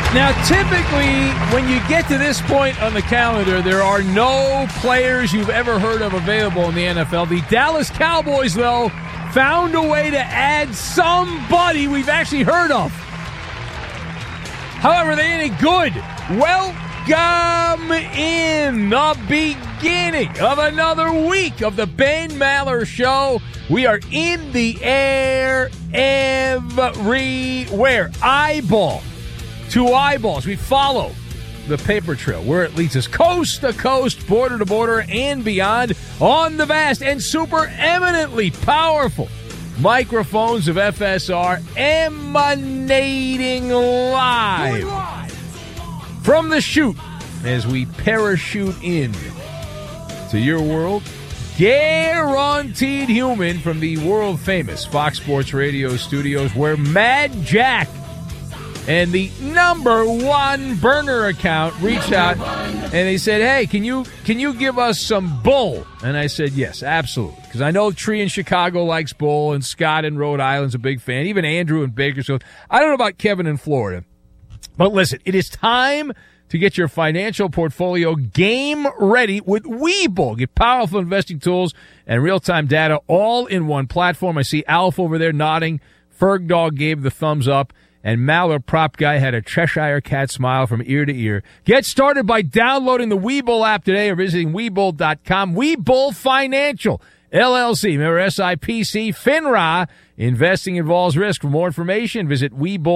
Now, typically, when you get to this point on the calendar, there are no players you've ever heard of available in the NFL. The Dallas Cowboys, though, found a way to add somebody we've actually heard of. However, they ain't good. Welcome in the beginning of another week of the Ben Maller Show. We are in the air everywhere. Eyeball to eyeballs. We follow the paper trail where it leads us coast to coast, border to border, and beyond on the vast and super eminently powerful microphones of FSR emanating live from the chute as we parachute in to your world. Guaranteed human from the world-famous Fox Sports Radio studios where Mad Jack and the number one burner account reached out and they said, hey, can you give us some bull? And I said, yes, absolutely. Because I know Tree in Chicago likes bull and Scott in Rhode Island's a big fan. Even Andrew in Bakersfield. I don't know about Kevin in Florida. But listen, it is time to get your financial portfolio game ready with Webull. Get powerful investing tools and real-time data all in one platform. I see Alf over there nodding. Ferg Dog gave the thumbs up. And Maller Prop Guy had a Cheshire Cat smile from ear to ear. Get started by downloading the Webull app today or visiting Webull.com. Webull Financial, LLC, member SIPC, FINRA. Investing involves risk. For more information, visit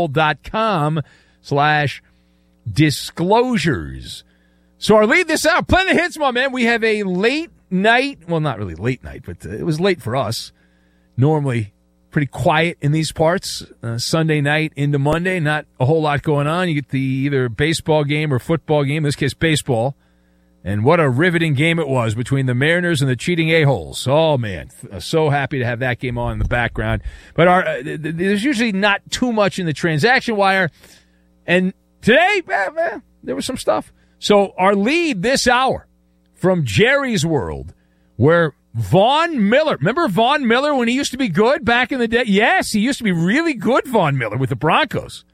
Webull.com/disclosures. So our lead this hour, plenty of hits, my man. We have a late night. Well, not really late night, but it was late for us. Normally pretty quiet in these parts. Sunday night into Monday, not a whole lot going on. You get the either baseball game or football game, in this case baseball. And what a riveting game it was between the Mariners and the cheating a-holes. Oh, man, so happy to have that game on in the background. But there's usually not too much in the transaction wire. And today, there was some stuff. So our lead this hour from Jerry's World, where Von Miller. Remember Von Miller when he used to be good back in the day? Yes, he used to be really good, Von Miller, with the Broncos.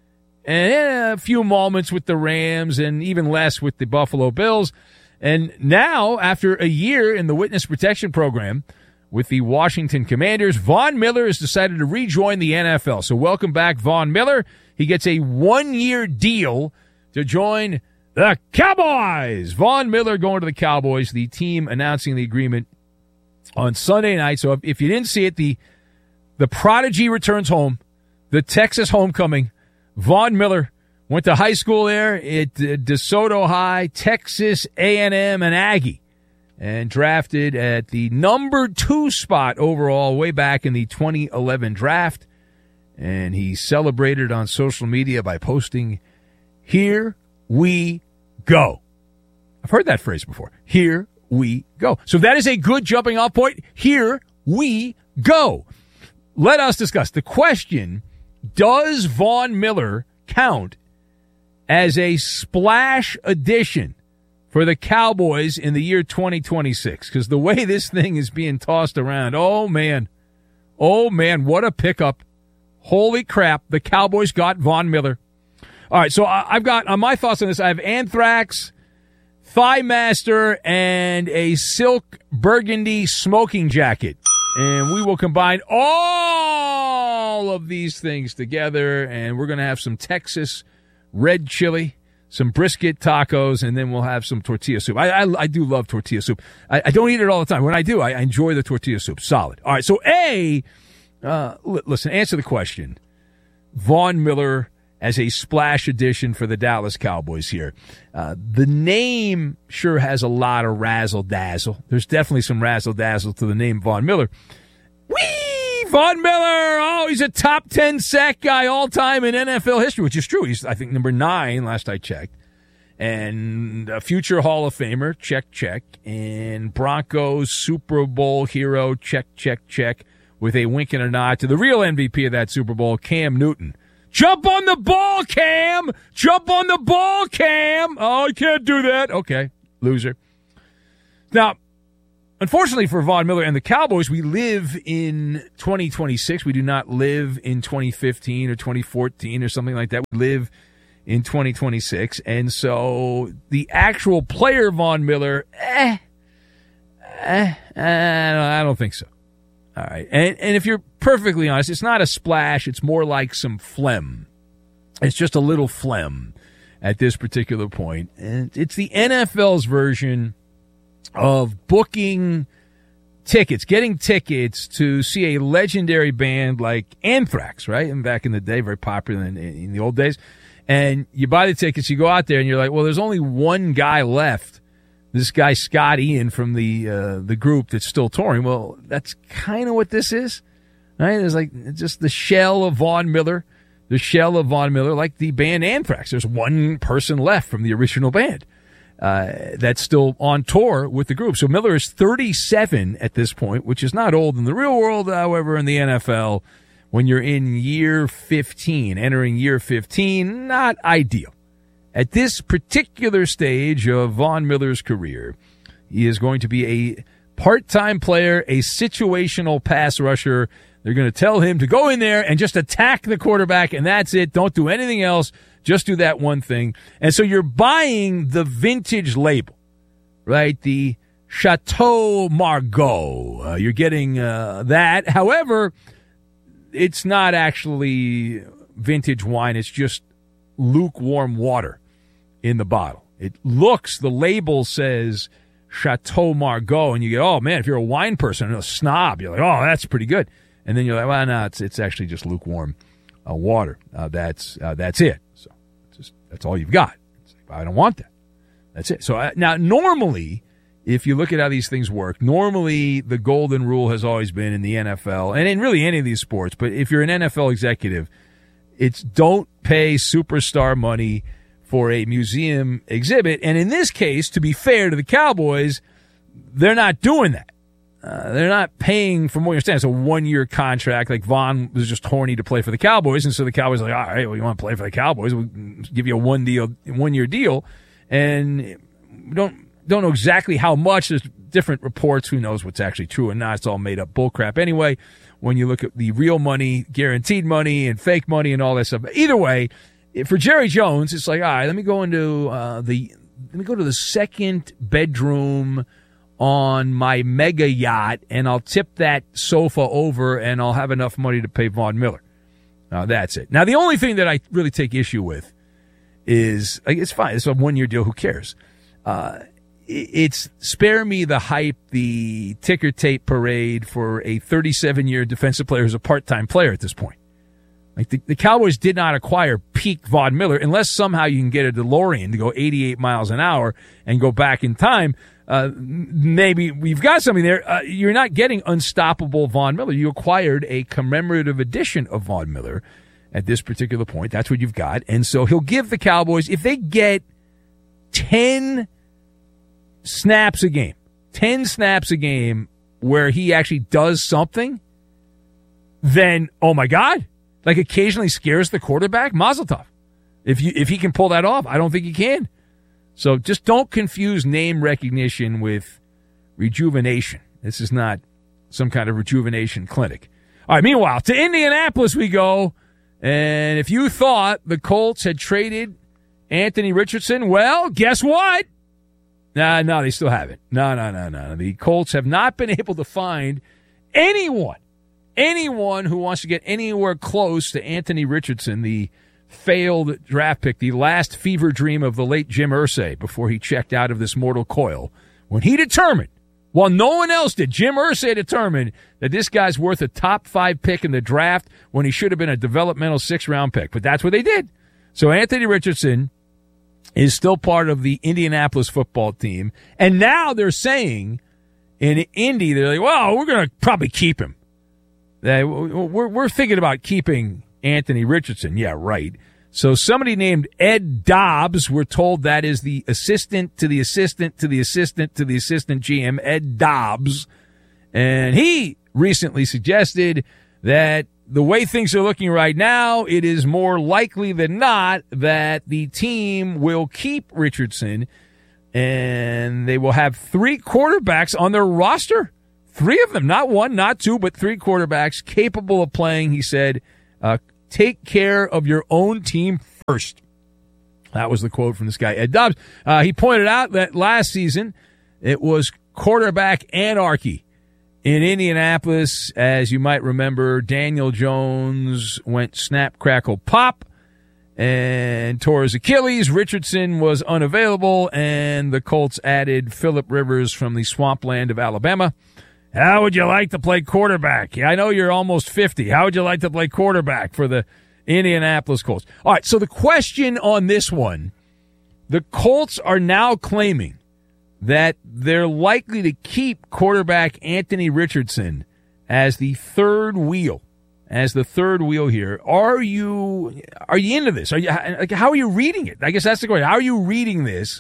And a few moments with the Rams and even less with the Buffalo Bills. And now, after a year in the witness protection program with the Washington Commanders, Von Miller has decided to rejoin the NFL. So welcome back, Von Miller. He gets a one-year deal to join the Cowboys. Von Miller going to the Cowboys, the team announcing the agreement on Sunday night. So if you didn't see it, the prodigy returns home, the Texas homecoming. Von Miller went to high school there at DeSoto High, Texas A&M, and Aggie, and drafted at the number 2 spot overall way back in the 2011 draft. And he celebrated on social media by posting, "Here we go." I've heard that phrase before. Here we go. So that is a good jumping off point. Here we go. Let us discuss the question, does Von Miller count as a splash addition for the Cowboys in the year 2026? Because the way this thing is being tossed around, oh, man, what a pickup. Holy crap, the Cowboys got Von Miller. All right, so I've got, on my thoughts on this, I have Anthrax, Thigh Master, and a silk burgundy smoking jacket. And we will combine all of these things together, and we're going to have some Texas red chili, some brisket tacos, and then we'll have some tortilla soup. I do love tortilla soup. I don't eat it all the time. When I do, I enjoy the tortilla soup. Solid. All right, so listen, answer the question. Von Miller as a splash addition for the Dallas Cowboys here. The name sure has a lot of razzle-dazzle. There's definitely some razzle-dazzle to the name Von Miller. Whee! Von Miller! Oh, he's a top 10 sack guy all-time in NFL history, which is true. He's, I think, number 9, last I checked. And a future Hall of Famer, check. And Broncos Super Bowl hero, check. With a wink and a nod to the real MVP of that Super Bowl, Cam Newton. Jump on the ball, Cam! Jump on the ball, Cam! Oh, I can't do that. Okay, loser. Now, unfortunately for Von Miller and the Cowboys, we live in 2026. We do not live in 2015 or 2014 or something like that. We live in 2026. And so the actual player Von Miller, I don't think so. All right. And if you're perfectly honest, it's not a splash. It's more like some phlegm. It's just a little phlegm at this particular point. And it's the NFL's version of booking tickets, getting tickets to see a legendary band like Anthrax, right? And back in the day, very popular in the old days. And you buy the tickets, you go out there, and you're like, well, there's only one guy left. This guy, Scott Ian, from the group that's still touring. Well, that's kind of what this is, right? It's like just the shell of Von Miller, like the band Anthrax. There's one person left from the original band that's still on tour with the group. So Miller is 37 at this point, which is not old in the real world. However, in the NFL, when you're in year 15, entering year 15, not ideal. At this particular stage of Von Miller's career, he is going to be a part-time player, a situational pass rusher. They're going to tell him to go in there and just attack the quarterback, and that's it. Don't do anything else. Just do that one thing. And so you're buying the vintage label, right? The Chateau Margaux. You're getting that. However, it's not actually vintage wine. It's just lukewarm water in the bottle. It looks, the label says Chateau Margaux, and you get, oh, man, if you're a wine person, a snob, you're like, oh, that's pretty good. And then you're like, well, no, it's actually just lukewarm water. That's it. So that's all you've got. Like, I don't want that. That's it. So now, normally, if you look at how these things work, normally the golden rule has always been in the NFL and in really any of these sports, but if you're an NFL executive, it's don't pay superstar money for a museum exhibit. And in this case, to be fair to the Cowboys, they're not doing that. They're not paying, from what you understand, it's a one-year contract. Like Von was just horny to play for the Cowboys, and so the Cowboys are like, all right, well, you want to play for the Cowboys? We'll give you a one-year deal. And we don't know exactly how much. There's different reports. Who knows what's actually true and not? It's all made up bullcrap anyway. When you look at the real money, guaranteed money, and fake money, and all that stuff. Either way, for Jerry Jones, it's like, all right, let me go to the second bedroom on my mega yacht, and I'll tip that sofa over, and I'll have enough money to pay Von Miller. That's it. Now, the only thing that I really take issue with is, like, it's fine. It's a one-year deal. Who cares? It's spare me the hype, the ticker tape parade for a 37-year defensive player who's a part-time player at this point. Like, the Cowboys did not acquire peak Von Miller unless somehow you can get a DeLorean to go 88 miles an hour and go back in time. Maybe we've got something there. You're not getting unstoppable Von Miller. You acquired a commemorative edition of Von Miller at this particular point. That's what you've got. And so he'll give the Cowboys, if they get 10 snaps a game where he actually does something, then, oh my God, like occasionally scares the quarterback, Mazel tov. If he can pull that off, I don't think he can. So just don't confuse name recognition with rejuvenation. This is not some kind of rejuvenation clinic. All right, meanwhile, to Indianapolis we go. And if you thought the Colts had traded Anthony Richardson, well, guess what? No, they still haven't. No. The Colts have not been able to find anyone who wants to get anywhere close to Anthony Richardson, the failed draft pick, the last fever dream of the late Jim Irsay before he checked out of this mortal coil. When he determined, while no one else did, Jim Irsay determined that this guy's worth a top 5 pick in the draft when he should have been a developmental 6th-round pick. But that's what they did. So Anthony Richardson is still part of the Indianapolis football team. And now they're saying in Indy, they're like, well, we're going to probably keep him. We're thinking about keeping Anthony Richardson. Yeah, right. So somebody named Ed Dobbs, we're told that is the assistant to the assistant to the assistant to the assistant GM, Ed Dobbs. And he recently suggested that the way things are looking right now, it is more likely than not that the team will keep Richardson and they will have 3 quarterbacks on their roster. 3 of them, not 1, not 2, but 3 quarterbacks capable of playing. He said, take care of your own team first. That was the quote from this guy, Ed Dobbs. He pointed out that last season it was quarterback anarchy in Indianapolis. As you might remember, Daniel Jones went snap, crackle, pop and tore his Achilles. Richardson was unavailable, and the Colts added Phillip Rivers from the swampland of Alabama. How would you like to play quarterback? I know you're almost 50. How would you like to play quarterback for the Indianapolis Colts? All right, so the question on this one, the Colts are now claiming that they're likely to keep quarterback Anthony Richardson as the third wheel here. Are you into this? How are you reading it? I guess that's the question. How are you reading this?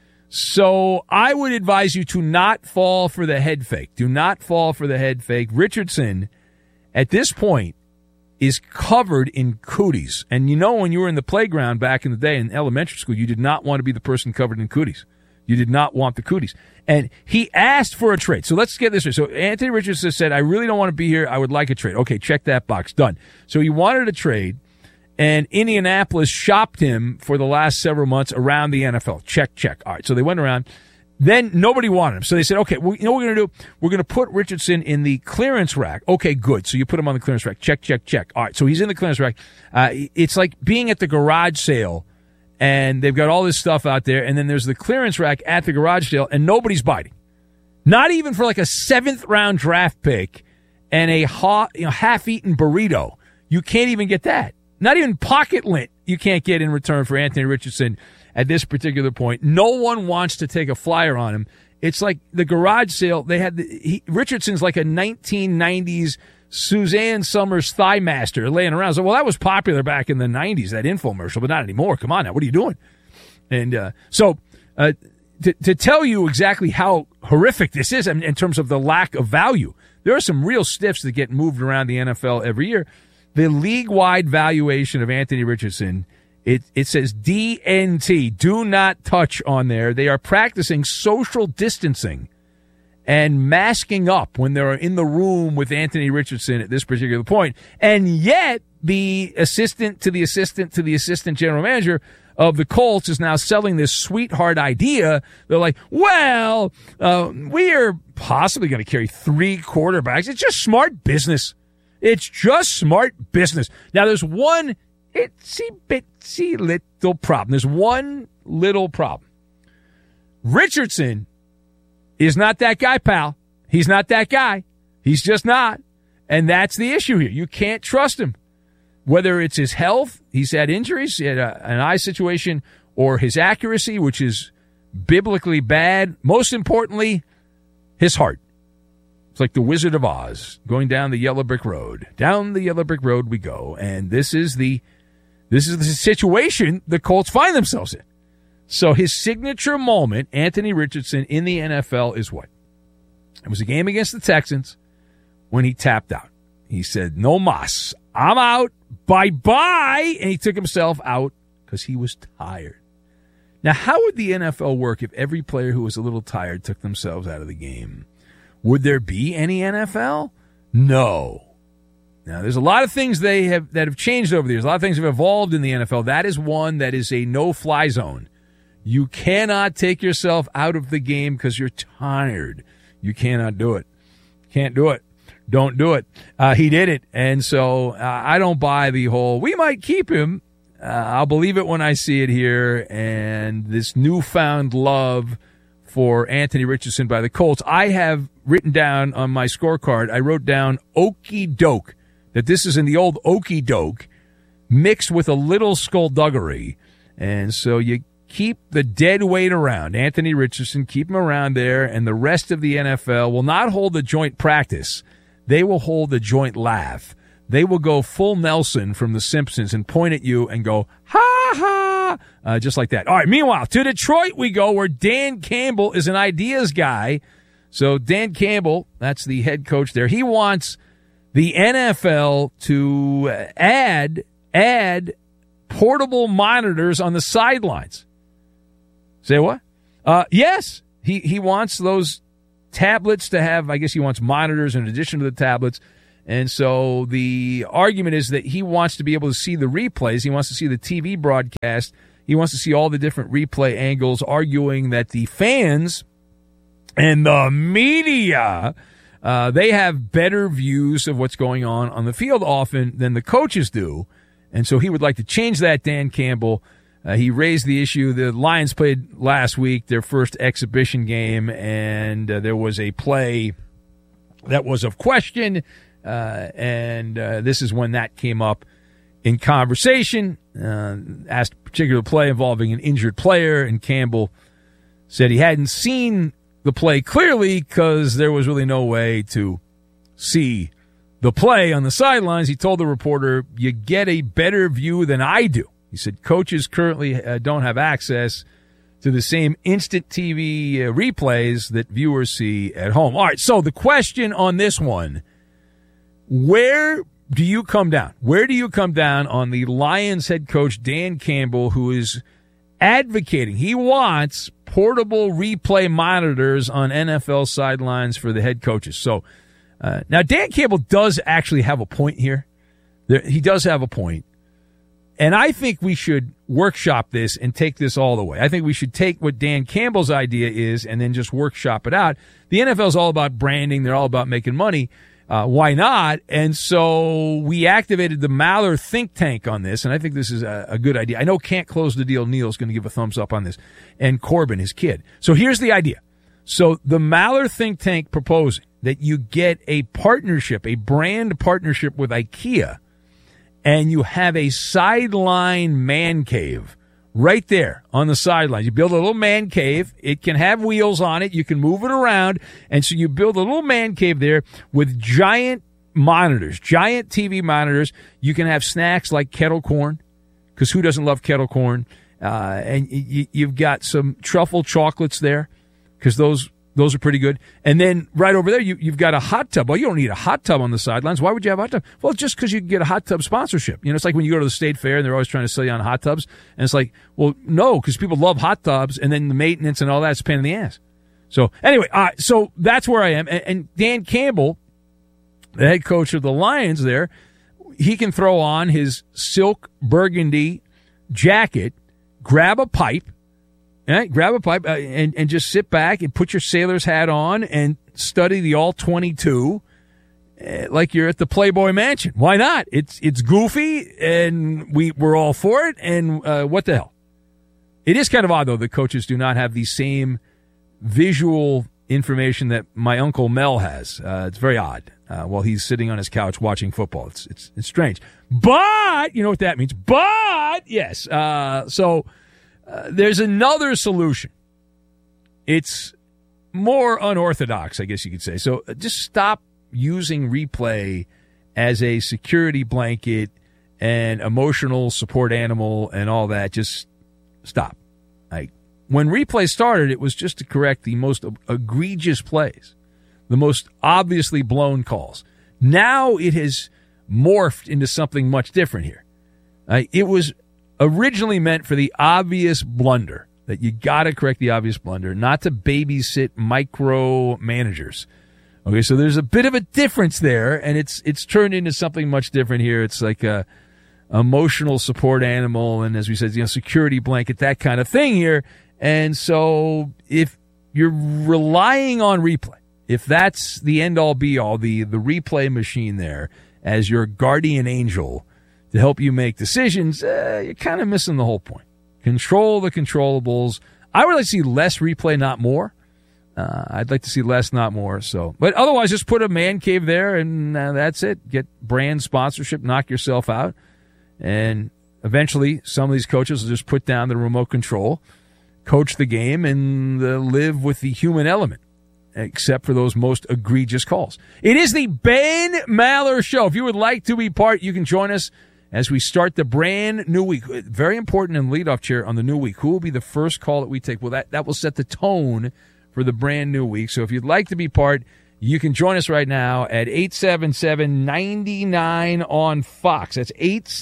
So I would advise you to not fall for the head fake. Do not fall for the head fake. Richardson, at this point, is covered in cooties. And when you were in the playground back in the day in elementary school, you did not want to be the person covered in cooties. You did not want the cooties. And he asked for a trade. So let's get this right. So Anthony Richardson said, I really don't want to be here. I would like a trade. Okay, check that box. Done. So he wanted a trade, and Indianapolis shopped him for the last several months around the NFL. Check. All right, so they went around. Then nobody wanted him. So they said, okay, well, you know what we're going to do? We're going to put Richardson in the clearance rack. Okay, good. So you put him on the clearance rack. Check. All right, so he's in the clearance rack. It's like being at the garage sale, and they've got all this stuff out there, and then there's the clearance rack at the garage sale, and nobody's biting. Not even for like a 7th-round draft pick and a half-eaten burrito. You can't even get that. Not even pocket lint you can't get in return for Anthony Richardson at this particular point. No one wants to take a flyer on him. It's like the garage sale. They had Richardson's like a 1990s Suzanne Summers Thigh Master laying around. So, well, that was popular back in the 90s, that infomercial, but not anymore. Come on now. What are you doing? And to tell you exactly how horrific this is in terms of the lack of value, there are some real stiffs that get moved around the NFL every year. The league-wide valuation of Anthony Richardson, it says DNT, do not touch on there. They are practicing social distancing and masking up when they're in the room with Anthony Richardson at this particular point. And yet the assistant to the assistant to the assistant general manager of the Colts is now selling this sweetheart idea. They're like, well, we are possibly going to carry 3 quarterbacks. It's just smart business. It's just smart business. Now, there's one itsy-bitsy little problem. There's one little problem. Richardson is not that guy, pal. He's not that guy. He's just not. And that's the issue here. You can't trust him. Whether it's his health, he's had injuries, he had an eye situation, or his accuracy, which is biblically bad. Most importantly, his heart. It's like the Wizard of Oz going down the yellow brick road. Down the yellow brick road we go. And this is the situation the Colts find themselves in. So his signature moment, Anthony Richardson in the NFL, is what? It was a game against the Texans when he tapped out. He said, no mas. I'm out. Bye-bye. And he took himself out because he was tired. Now, how would the NFL work if every player who was a little tired took themselves out of the game? Would there be any NFL? No. Now, there's a lot of things that have changed over the years. A lot of things have evolved in the NFL. That is one that is a no-fly zone. You cannot take yourself out of the game because you're tired. You cannot do it. Can't do it. Don't do it. He did it. And so I don't buy the whole, we might keep him. I'll believe it when I see it here. And this newfound love for Anthony Richardson by the Colts. I have written down on my scorecard, I wrote down okey doke, that this is in the old okey doke mixed with a little skullduggery. And so you keep the dead weight around. Anthony Richardson, keep him around there, and the rest of the NFL will not hold a joint practice. They will hold a joint laugh. They will go full Nelson from The Simpsons and point at you and go, ha, ha, just like that. All right, meanwhile, to Detroit we go, where Dan Campbell is an ideas guy. So Dan Campbell, that's the head coach there, he wants the NFL to add portable monitors on the sidelines. Say what? Yes, he wants those tablets to have, I guess he wants monitors in addition to the tablets. And so the argument is that he wants to be able to see the replays. He wants to see the TV broadcast. He wants to see all the different replay angles, arguing that the fans and the media, they have better views of what's going on the field often than the coaches do. And so he would like to change that, Dan Campbell. He raised the issue. The Lions played last week, their first exhibition game, and there was a play that was of question, and this is when that came up in conversation. Asked a particular play involving an injured player, and Campbell said he hadn't seen the play clearly because there was really no way to see the play on the sidelines. He told the reporter, "You get a better view than I do." He said coaches currently don't have access to the same instant TV replays that viewers see at home. All right, so the question on this one, where do you come down? Where do you come down on the Lions head coach, Dan Campbell, who is advocating, he wants portable replay monitors on NFL sidelines for the head coaches. So now Dan Campbell does actually have a point here. He does have a point. And I think we should workshop this and take this all the way. I think we should take what Dan Campbell's idea is and then just workshop it out. The NFL is all about branding. They're all about making money. Why not? And so we activated the Maller think tank on this, and I think this is a good idea. I know Can't Close the Deal Neil's going to give a thumbs up on this, and Corbin, his kid. So here's the idea. So the Maller think tank proposing that you get a partnership, a brand partnership with IKEA, and you have a sideline man cave right there on the sidelines. You build a little man cave. It can have wheels on it. You can move it around. And so you build a little man cave there with giant monitors, giant TV monitors. You can have snacks like kettle corn, because who doesn't love kettle corn? And you've got some truffle chocolates there, because those are pretty good. And then right over there, you've got a hot tub. Well, you don't need a hot tub on the sidelines. Why would you have a hot tub? Well, just because you can get a hot tub sponsorship. You know, it's like when you go to the state fair and they're always trying to sell you on hot tubs. And it's like, well, no, because people love hot tubs, and then the maintenance and all that's a pain in the ass. So anyway, so that's where I am. And Dan Campbell, the head coach of the Lions there, he can throw on his silk burgundy jacket, grab a pipe, and just sit back and put your sailor's hat on and study the All-22 like you're at the Playboy Mansion. Why not? It's goofy, and we're all for it, and what the hell? It is kind of odd, though, that coaches do not have the same visual information that my Uncle Mel has. It's very odd while he's sitting on his couch watching football. It's strange. But, you know what that means. But, yes, there's another solution. It's more unorthodox, I guess you could say. So just stop using replay as a security blanket and emotional support animal and all that. Just stop. When replay started, it was just to correct the most egregious plays, the most obviously blown calls. Now it has morphed into something much different here. It was originally meant for the obvious blunder, that you got to correct the obvious blunder, not to babysit micro managers. Okay, so there's a bit of a difference there, and it's turned into something much different here. It's like a emotional support animal, and as we said, security blanket, that kind of thing here. And so if you're relying on replay, if that's the end-all be-all, the replay machine there as your guardian angel to help you make decisions, you're kind of missing the whole point. Control the controllables. I would like to see less replay, not more. I'd like to see less, not more. So, but otherwise, just put a man cave there, and that's it. Get brand sponsorship, knock yourself out, and eventually, some of these coaches will just put down the remote control, coach the game, and live with the human element, except for those most egregious calls. It is the Ben Maller Show. If you would like to be part, you can join us as we start the brand new week. Very important in leadoff chair on the new week. Who will be the first call that we take? Well, that will set the tone for the brand new week. So if you'd like to be part, you can join us right now at 877-99 on Fox. That's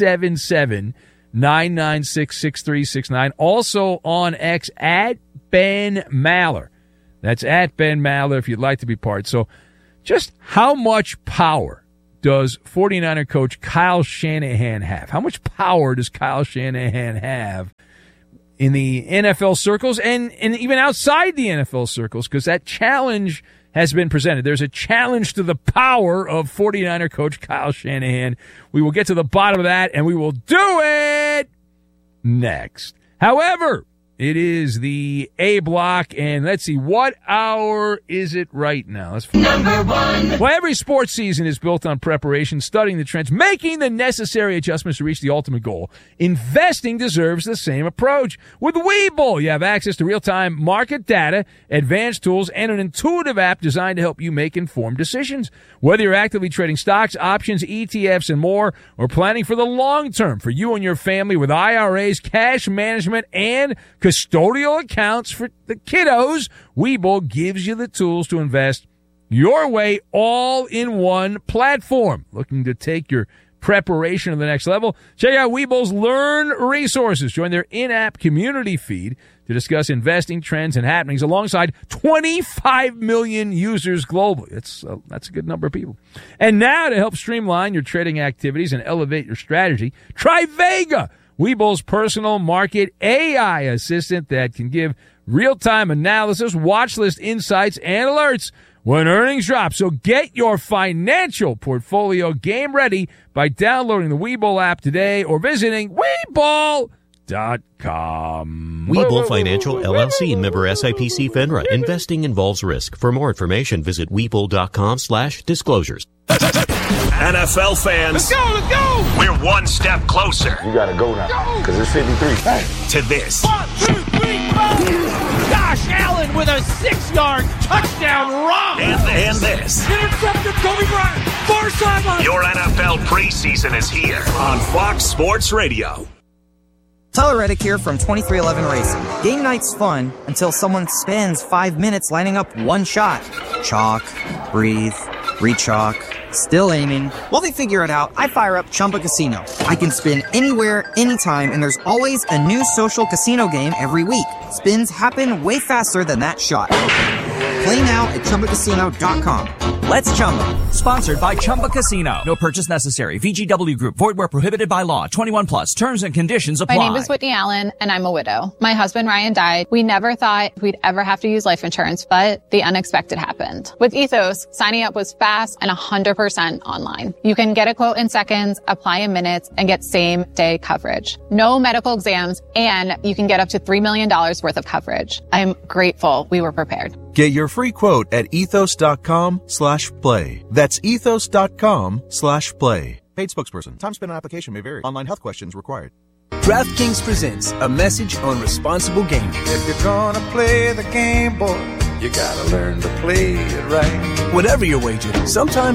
877-996-6369. Also on X at Ben Maller. That's at Ben Maller if you'd like to be part. So just how much power does 49er coach Kyle Shanahan have? How much power does Kyle Shanahan have in the NFL circles and even outside the NFL circles, because that challenge has been presented. There's a challenge to the power of 49er coach Kyle Shanahan. We will get to the bottom of that, and we will do it next. However, it is the A block, and let's see, what hour is it right now? Number 1. Well, every sports season is built on preparation, studying the trends, making the necessary adjustments to reach the ultimate goal. Investing deserves the same approach. With Webull, you have access to real-time market data, advanced tools, and an intuitive app designed to help you make informed decisions. Whether you're actively trading stocks, options, ETFs, and more, or planning for the long term for you and your family with IRAs, cash management, and custodial accounts for the kiddos, Webull gives you the tools to invest your way all in one platform. Looking to take your preparation to the next level? Check out Webull's Learn resources. Join their in-app community feed to discuss investing trends and happenings alongside 25 million users globally. That's a good number of people. And now to help streamline your trading activities and elevate your strategy, try Vega, Webull's personal market AI assistant that can give real-time analysis, watch list insights, and alerts when earnings drop. So get your financial portfolio game ready by downloading the Webull app today or visiting Webull.com. Webull Financial, LLC, member SIPC FINRA. Investing involves risk. For more information, visit Webull.com/disclosures. NFL fans, let's go! We're one step closer. You gotta go now, because it's 53. Hey. To this. 1, 2, 3, 4! Josh Allen with a 6-yard touchdown run. And this. Intercepted Kobe Bryant. Far sideline. Your NFL preseason is here on Fox Sports Radio. Tyler Reddick here from 2311 Racing. Game night's fun until someone spends 5 minutes lining up one shot. Chalk, breathe, re-chalk, still aiming. While they figure it out, I fire up Chumba Casino. I can spin anywhere, anytime, and there's always a new social casino game every week. Spins happen way faster than that shot. Play now at ChumbaCasino.com. Let's Chumba. Sponsored by Chumba Casino. No purchase necessary. VGW Group. Void where prohibited by law. 21 plus. Terms and conditions apply. My name is Whitney Allen, and I'm a widow. My husband, Ryan, died. We never thought we'd ever have to use life insurance, but the unexpected happened. With Ethos, signing up was fast and 100% online. You can get a quote in seconds, apply in minutes, and get same-day coverage. No medical exams, and you can get up to $3 million worth of coverage. I'm grateful we were prepared. Get your free quote at ethos.com/play. That's ethos.com/play. Paid spokesperson. Time spent on application may vary. Online health questions required. DraftKings presents a message on responsible gaming. If you're gonna play the game, boy, you gotta learn to play it right. Whatever your wager, sometimes